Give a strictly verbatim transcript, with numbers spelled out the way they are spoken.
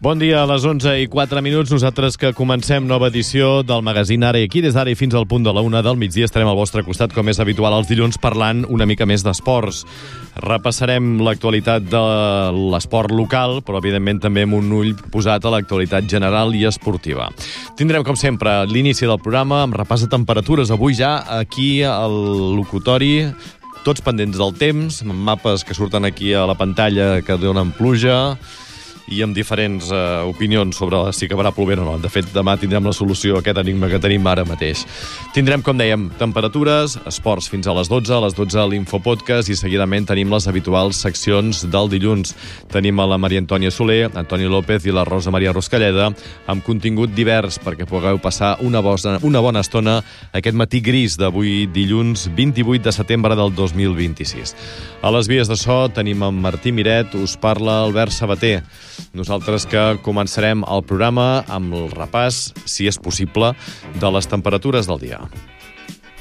Bon dia, a les onze i quatre minuts, nosaltres que comencem nova edició del magazín Ara i Aquí. Des d'ara i fins al punt de la una del migdia estarem al vostre costat, com és habitual els dilluns, parlant una mica més d'esports. Repassarem l'actualitat de l'esport local, però evidentment també amb un ull posat a l'actualitat general i esportiva. Tindrem, com sempre, l'inici del programa amb repàs de temperatures. Avui ja aquí al locutori, tots pendents del temps, amb mapes que surten aquí a la pantalla que donen pluja, i amb diferents uh, opinions sobre si acabarà plovent o no. De fet, demà tindrem la solució a aquest enigma que tenim ara mateix. Tindrem, com dèiem, temperatures, esports fins a les dotze, a les dotze l'Infopodcast, i seguidament tenim les habituals seccions del dilluns. Tenim a la Maria Antònia Soler, Antoni López i la Rosa Maria Ruscalleda, amb contingut divers perquè pugueu passar una bona, una bona estona aquest matí gris d'avui dilluns vint-i-vuit de setembre del dos mil vint-i-sis. A les vies de so tenim en Martí Miret, us parla Albert Sabater. Nosaltres que començarem el programa amb el repàs, si és possible, de les temperatures del dia.